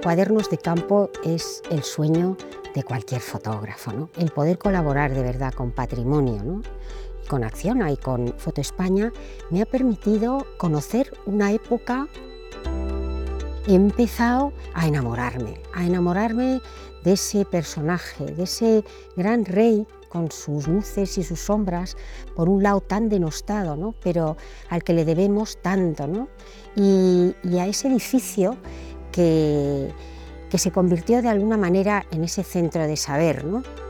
cuadernos de campo es el sueño de cualquier fotógrafo, ¿no? El poder colaborar de verdad con Patrimonio, ¿no? Con Acciona y con Foto España me ha permitido conocer una época. He empezado a enamorarme de ese personaje, de ese gran rey con sus luces y sus sombras, por un lado tan denostado, ¿no? Pero al que le debemos tanto, ¿no? Y a ese edificio que se convirtió de alguna manera en ese centro de saber, ¿no?